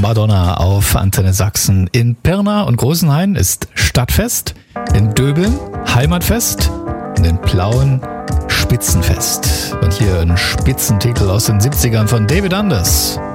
Madonna auf Antenne Sachsen. In Pirna und Großenhain ist Stadtfest, in Döbeln Heimatfest und in Plauen Spitzenfest. Und hier ein Spitzentitel aus den 70ern von David Anders.